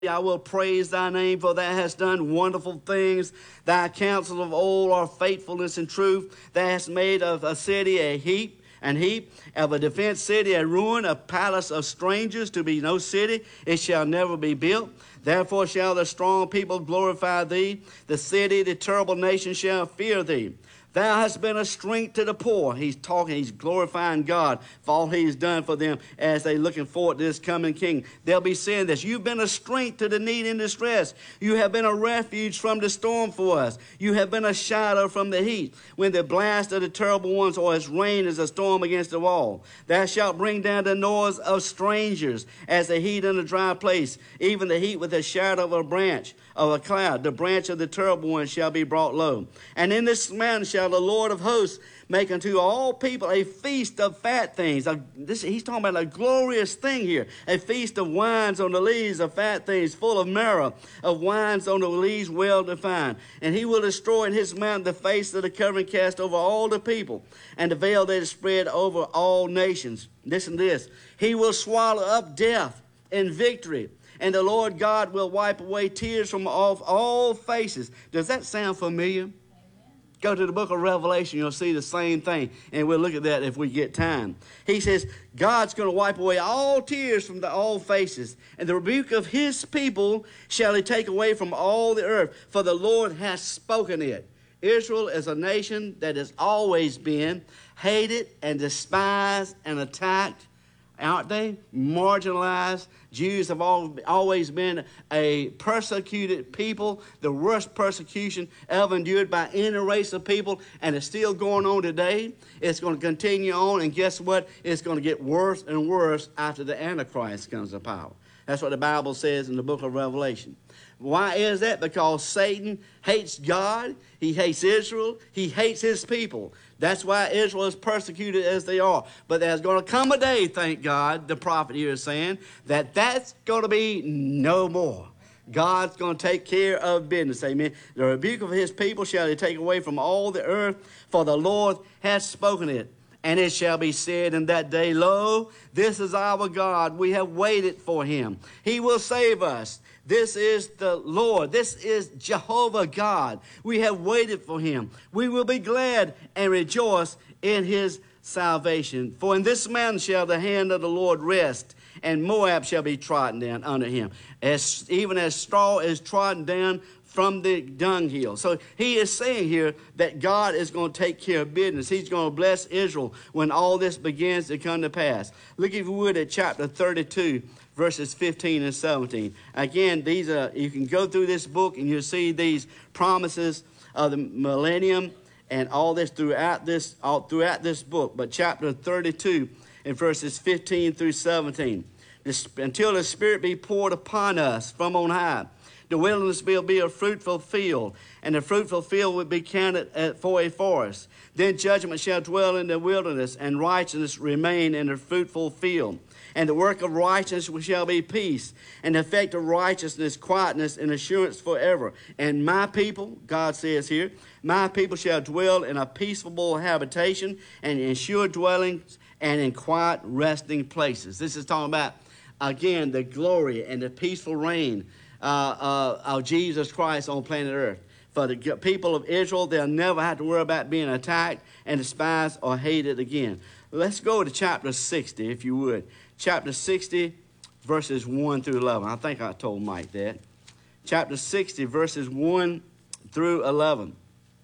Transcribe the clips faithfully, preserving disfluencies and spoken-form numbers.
I will praise thy name, for thou hast done wonderful things. Thy counsel of old are faithfulness and truth. Thou hast made of a city a heap, and heap of a defenced city a ruin, a palace of strangers to be no city. It shall never be built. Therefore shall the strong people glorify thee. The city, the terrible nation shall fear thee. Thou hast been a strength to the poor. He's talking, he's glorifying God for all he's done for them as they're looking forward to this coming king. They'll be saying this: you've been a strength to the needy and distress. You have been a refuge from the storm for us. You have been a shadow from the heat, when the blast of the terrible ones, or as rain is a storm against the wall. Thou shalt bring down the noise of strangers as the heat in a dry place, even the heat with the shadow of a branch of a cloud. The branch of the terrible one shall be brought low. And in this man shall the Lord of hosts make unto all people a feast of fat things. A, this, he's talking about a glorious thing here. A feast of wines on the lees of fat things, full of marrow, of wines on the lees well defined. And he will destroy in his mountain the face of the covering cast over all the people, and the veil that is spread over all nations. Listen to this: he will swallow up death in victory, and the Lord God will wipe away tears from off all faces. Does that sound familiar? Amen. Go to the book of Revelation, you'll see the same thing, and we'll look at that if we get time. He says God's going to wipe away all tears from the all faces, and the rebuke of his people shall he take away from all the earth, for the Lord has spoken it. Israel is a nation that has always been hated and despised and attacked, aren't they? Marginalized. Jews have all, always been a persecuted people, the worst persecution ever endured by any race of people, and it's still going on today. It's going to continue on, and guess what? It's going to get worse and worse after the Antichrist comes to power. That's what the Bible says in the book of Revelation. Why is that? Because Satan hates God, he hates Israel, he hates his people. That's why Israel is persecuted as they are. But there's going to come a day, thank God, the prophet here is saying, that that's going to be no more. God's going to take care of business, amen. The rebuke of his people shall he take away from all the earth, for the Lord hath spoken it. And it shall be said in that day, lo, this is our God. We have waited for him. He will save us. This is the Lord. This is Jehovah God. We have waited for him. We will be glad and rejoice in his salvation. For in this mountain shall the hand of the Lord rest, and Moab shall be trodden down under him, as even as straw is trodden down from the dunghill. So he is saying here that God is going to take care of business. He's going to bless Israel when all this begins to come to pass. Look, if you would, at chapter thirty-two, verses fifteen and seventeen. Again, these are, you can go through this book and you'll see these promises of the millennium and all this throughout this, all throughout this book. But chapter thirty-two, in verses fifteen through seventeen. This, until the Spirit be poured upon us from on high, the wilderness will be a fruitful field, and the fruitful field will be counted for a forest. Then judgment shall dwell in the wilderness, and righteousness remain in the fruitful field. And the work of righteousness shall be peace, and the effect of righteousness, quietness, and assurance forever. And my people, God says here, my people shall dwell in a peaceable habitation, and in sure dwellings, and in quiet resting places. This is talking about, again, the glory and the peaceful reign Uh, uh, of Jesus Christ on planet Earth. For the people of Israel, they'll never have to worry about being attacked and despised or hated again. Let's go to chapter sixty, if you would. Chapter sixty, verses one through eleven. I think I told Mike that. Chapter sixty, verses one through eleven.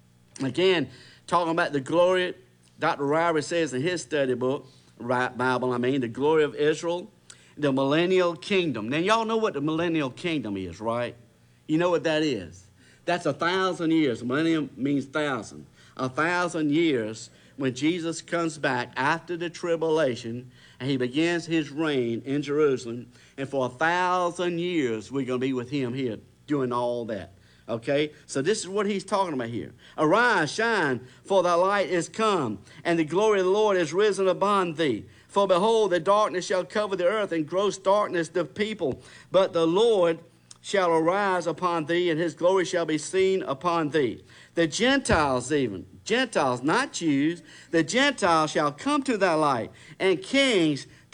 Again, talking about the glory, Doctor Ryrie says in his study book, Bible, I mean, the glory of Israel, the millennial kingdom. Now, y'all know what the millennial kingdom is, right? You know what that is. That's a thousand years. Millennium means thousand. A thousand years when Jesus comes back after the tribulation and he begins his reign in Jerusalem. And for a thousand years, we're going to be with him here doing all that. Okay? So this is what he's talking about here. Arise, shine, for thy light is come, and the glory of the Lord is risen upon thee. For behold, the darkness shall cover the earth, and gross darkness the people. But the Lord shall arise upon thee, and his glory shall be seen upon thee. The Gentiles even, Gentiles, not Jews, the Gentiles shall come to thy light, and kings to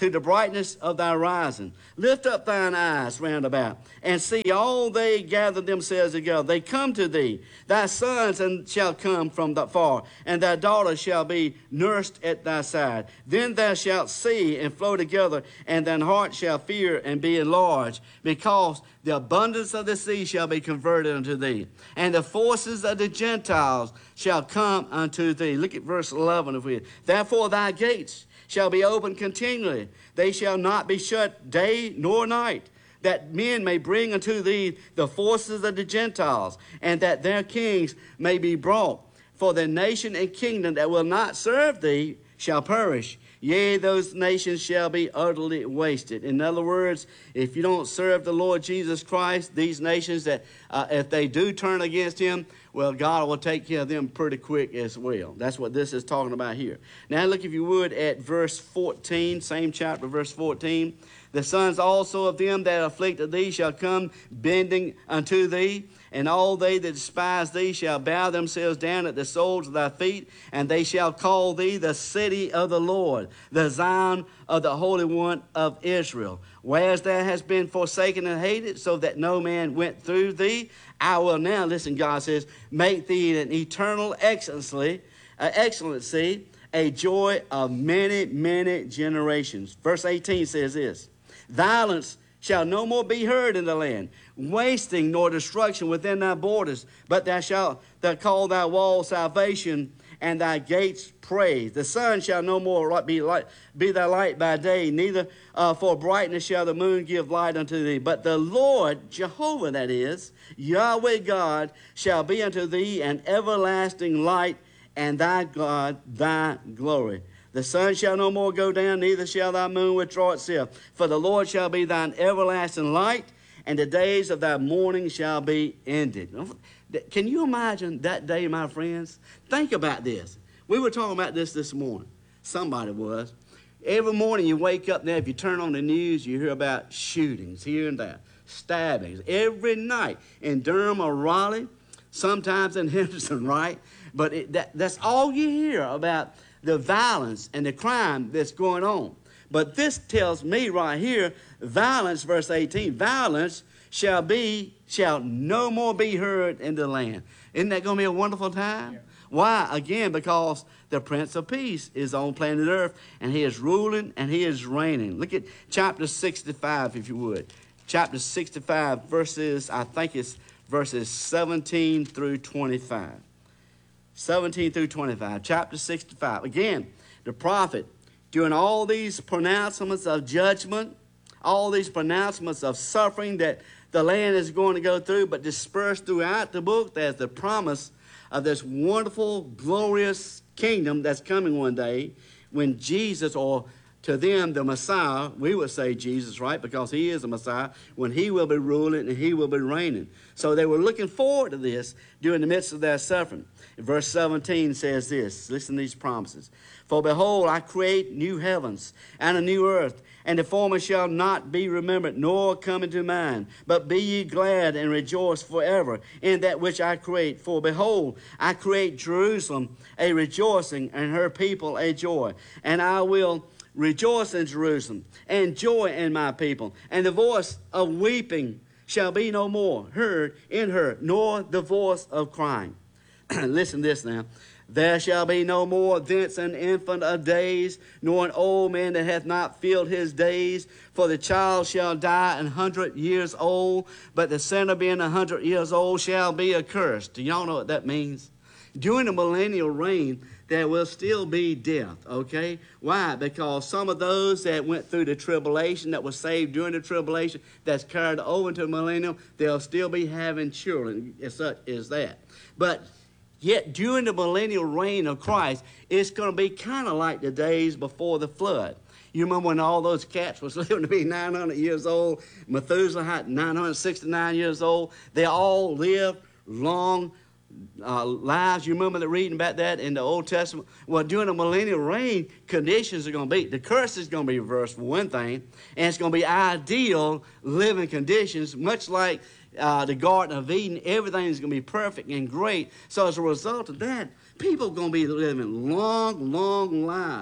to the brightness of thy rising. Lift up thine eyes round about, and see all they gather themselves together. They come to thee. Thy sons and shall come from the far, and thy daughters shall be nursed at thy side. Then thou shalt see and flow together, and thine heart shall fear and be enlarged, because the abundance of the sea shall be converted unto thee, and the forces of the Gentiles shall come unto thee. Look at verse eleven of it. Therefore thy gates shall be open continually. They shall not be shut day nor night, that men may bring unto thee the forces of the Gentiles, and that their kings may be brought. For the nation and kingdom that will not serve thee shall perish. Yea, those nations shall be utterly wasted. In other words, if you don't serve the Lord Jesus Christ, these nations, that uh, if they do turn against him, well, God will take care of them pretty quick as well. That's what this is talking about here. Now look, if you would, at verse fourteen, same chapter, verse fourteen. The sons also of them that afflicted thee shall come bending unto thee, and all they that despise thee shall bow themselves down at the soles of thy feet, and they shall call thee the city of the Lord, the Zion of the Holy One of Israel. Whereas thou hast been forsaken and hated, so that no man went through thee, I will now, listen, God says, make thee an eternal excellency, uh, excellency, a joy of many, many generations. Verse eighteen says this: violence shall no more be heard in the land, wasting nor destruction within thy borders, but thou shalt thou call thy walls salvation, and thy gates praise. The sun shall no more be light, be thy light by day, neither uh, for brightness shall the moon give light unto thee. But the Lord, Jehovah that is, Yahweh God, shall be unto thee an everlasting light, and thy God thy glory. The sun shall no more go down, neither shall thy moon withdraw itself. For the Lord shall be thine everlasting light, and the days of thy mourning shall be ended. Can you imagine that day, my friends? Think about this. We were talking about this this morning. Somebody was. Every morning you wake up now, if you turn on the news, you hear about shootings here and there, stabbings. Every night in Durham or Raleigh, sometimes in Henderson, right? But it, that, that's all you hear about, the violence and the crime that's going on. But this tells me right here, violence, verse eighteen, violence shall be, shall no more be heard in the land. Isn't that going to be a wonderful time? Yeah. Why? Again, because the Prince of Peace is on planet Earth, and he is ruling and he is reigning. Look at chapter sixty-five, if you would. Chapter sixty-five, verses, I think it's verses seventeen through twenty-five. seventeen through twenty-five, chapter sixty-five. Again, the prophet, doing all these pronouncements of judgment, all these pronouncements of suffering that the land is going to go through, but dispersed throughout the book, there's the promise of this wonderful, glorious kingdom that's coming one day when Jesus, or to them, the Messiah, we would say Jesus, right? Because he is the Messiah, when he will be ruling and he will be reigning. So they were looking forward to this during the midst of their suffering. Verse seventeen says this, listen to these promises. For behold, I create new heavens and a new earth, and the former shall not be remembered, nor come into mind. But be ye glad and rejoice forever in that which I create. For behold, I create Jerusalem a rejoicing, and her people a joy. And I will rejoice in Jerusalem, and joy in my people. And the voice of weeping shall be no more heard in her, nor the voice of crying. Listen to this now. There shall be no more thence an infant of days, nor an old man that hath not filled his days. For the child shall die an hundred years old, but the sinner being a hundred years old shall be accursed. Do y'all know what that means? During the millennial reign, there will still be death, okay? Why? Because some of those that went through the tribulation, that was saved during the tribulation, that's carried over into the millennium, they'll still be having children, as such as that. But yet, during the millennial reign of Christ, it's going to be kind of like the days before the flood. You remember when all those cats was living to be nine hundred years old? Methuselah had nine hundred sixty-nine years old. They all lived long uh, lives. You remember the reading about that in the Old Testament? Well, during the millennial reign, conditions are going to be, the curse is going to be reversed for one thing, and it's going to be ideal living conditions, much like Uh, the Garden of Eden. Everything is going to be perfect and great. So as a result of that, people are going to be living long, long lives.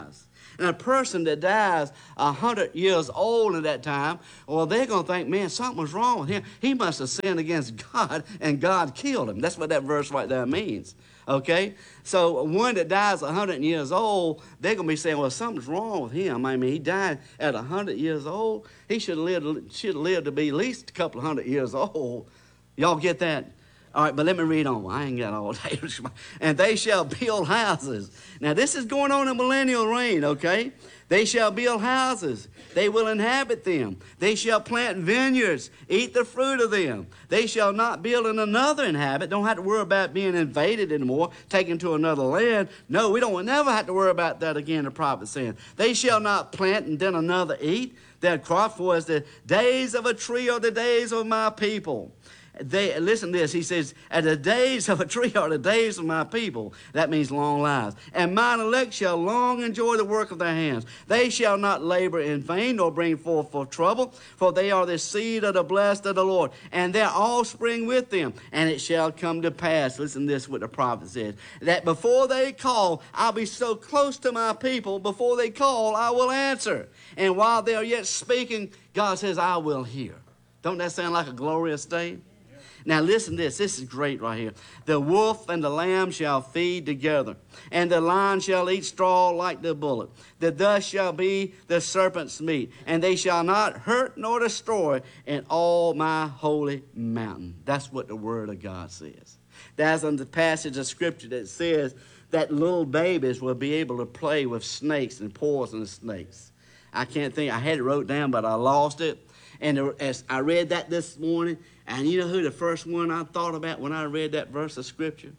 And a person that dies a hundred years old at that time, well, they're going to think, man, something was wrong with him. He must have sinned against God, and God killed him. That's what that verse right there means. Okay? So one that dies a hundred years old, they're going to be saying, well, something's wrong with him. I mean, he died at a hundred years old. He should have lived, should have lived to be at least a couple of hundred years old. Y'all get that? All right, but let me read on. I ain't got all day. And they shall build houses. Now, this is going on in millennial reign, okay? They shall build houses. They will inhabit them. They shall plant vineyards, eat the fruit of them. They shall not build in another inhabit. Don't have to worry about being invaded anymore, taken to another land. No, we don't never have to worry about that again, the prophet saying. They shall not plant and then another eat. Their crop, for as the days of a tree are the days of my people. They, listen to this. He says, at the days of a tree are the days of my people. That means long lives. And mine elect shall long enjoy the work of their hands. They shall not labor in vain nor bring forth for trouble, for they are the seed of the blessed of the Lord, and their offspring with them. And it shall come to pass, listen to this, what the prophet says, that before they call, I'll be so close to my people, before they call, I will answer. And while they are yet speaking, God says, I will hear. Don't that sound like a glorious day? Now listen to this. This is great right here. The wolf and the lamb shall feed together, and the lion shall eat straw like the bullock. The dust shall be the serpent's meat, and they shall not hurt nor destroy in all my holy mountain. That's what the word of God says. That's on the passage of scripture that says that little babies will be able to play with snakes and poisonous snakes. I can't think. I had it wrote down, but I lost it. And as I read that this morning, and you know who the first one I thought about when I read that verse of scripture?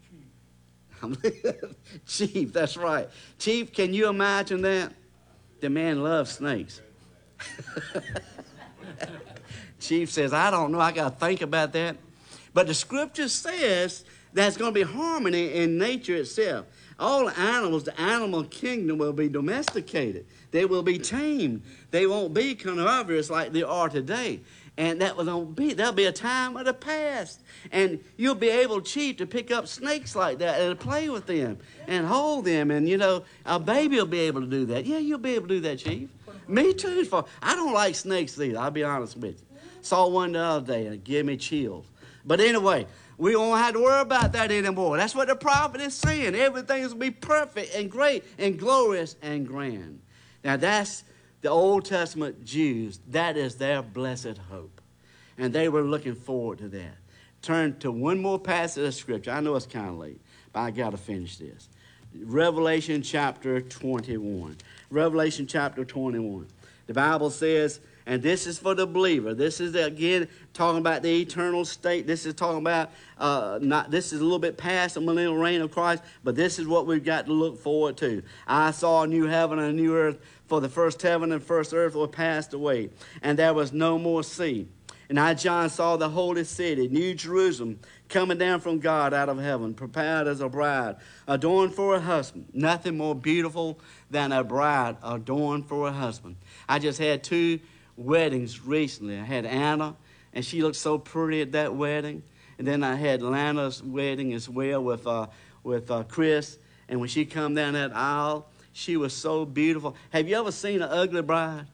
Chief, that's right. Chief, can you imagine that? The man loves snakes. Chief says, I don't know. I got to think about that. But the scripture says there's going to be harmony in nature itself. All animals, the animal kingdom will be domesticated. They will be tamed. They won't be carnivorous like they are today. And that will be, there'll be a time of the past. And you'll be able, Chief, to pick up snakes like that and play with them and hold them. And, you know, a baby will be able to do that. Yeah, you'll be able to do that, Chief. Me too. For, I don't like snakes either, I'll be honest with you. Saw one the other day and it gave me chills. But anyway, we won't have to worry about that anymore. That's what the prophet is saying. Everything will be perfect and great and glorious and grand. Now, that's the Old Testament Jews. That is their blessed hope. And they were looking forward to that. Turn to one more passage of Scripture. I know it's kind of late, but I got to finish this. Revelation chapter twenty-one. Revelation chapter twenty-one. The Bible says, and this is for the believer. This is, again, talking about the eternal state. This is talking about, uh, not. this is a little bit past the millennial reign of Christ, but this is what we've got to look forward to. I saw a new heaven and a new earth, for the first heaven and first earth were passed away, and there was no more sea. And I, John, saw the holy city, New Jerusalem, coming down from God out of heaven, prepared as a bride, adorned for a husband. Nothing more beautiful than a bride adorned for a husband. I just had two weddings recently. I had Anna, and she looked so pretty at that wedding. And then I had Lana's wedding as well with uh, with uh, Chris. And when she come down that aisle, she was so beautiful. Have you ever seen an ugly bride?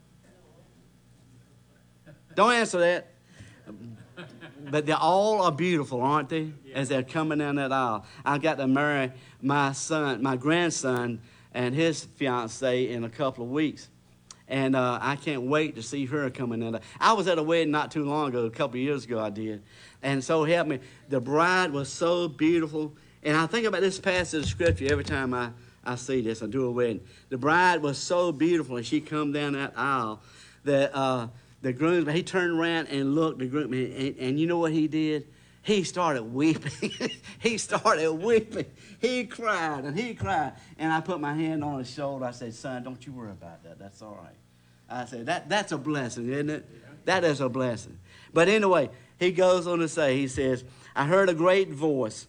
Don't answer that. But they all are beautiful, aren't they? As they're coming down that aisle. I got to marry my son, my grandson, and his fiancée in a couple of weeks. And uh, I can't wait to see her coming in. I was at a wedding not too long ago, a couple of years ago I did. And so help me, the bride was so beautiful. And I think about this passage of Scripture every time I, I see this, I do a wedding. The bride was so beautiful, and she come down that aisle that uh, the groom, he turned around and looked, the groom, and, and you know what he did? He started weeping. he started weeping. He cried and he cried. And I put my hand on his shoulder. I said, son, don't you worry about that. That's all right. I said, that, that's a blessing, isn't it? Yeah. That is a blessing. But anyway, he goes on to say, he says, I heard a great voice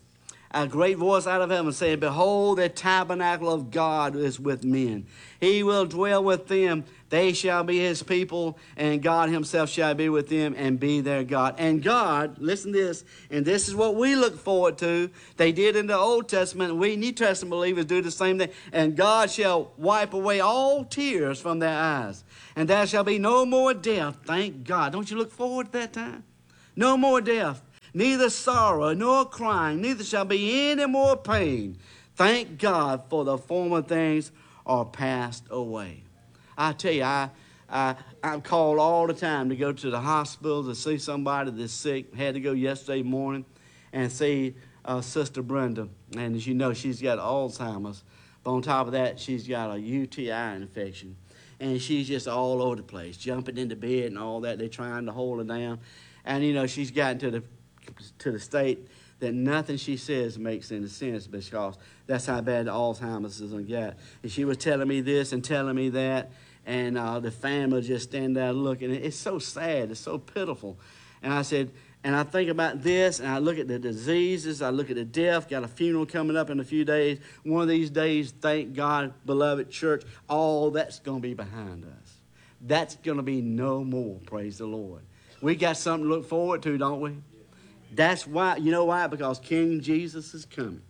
a great voice out of heaven saying, behold, the tabernacle of God is with men. He will dwell with them. They shall be his people, and God himself shall be with them and be their God. And God, listen to this, and this is what we look forward to. They did in the Old Testament. We New Testament believers do the same thing. And God shall wipe away all tears from their eyes. And there shall be no more death. Thank God. Don't you look forward to that time? No more death. Neither sorrow nor crying, neither shall be any more pain. Thank God, for the former things are passed away. I tell you, I, I, I'm called all the time to go to the hospital to see somebody that's sick. Had to go yesterday morning and see uh, Sister Brenda. And as you know, she's got Alzheimer's. But on top of that, she's got a U T I infection. And she's just all over the place, jumping into bed and all that. They're trying to hold her down. And, you know, she's gotten to the to the state that nothing she says makes any sense, because that's how bad the Alzheimer's is going to get. And she was telling me this and telling me that, and uh, the family just stand there looking. It's so sad. It's so pitiful. And I said, and I think about this, and I look at the diseases, I look at the death, got a funeral coming up in a few days. One of these days, thank God, beloved church, all that's going to be behind us. That's going to be no more, praise the Lord. We got something to look forward to, don't we? That's why, you know why? Because King Jesus is coming.